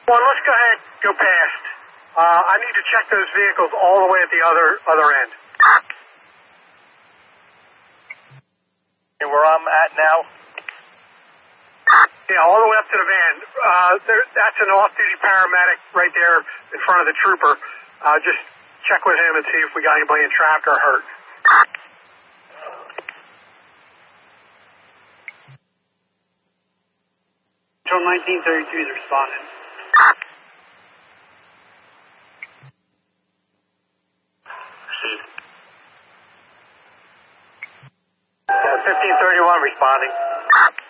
Well, let's go ahead, go past. I need to check those vehicles all the way at the other end. And where I'm at now? Yeah, all the way up to the van. That's an off-duty paramedic right there in front of the trooper. Just check with him and see if we got anybody entrapped or hurt. Control 1933 is responding. 1531 responding.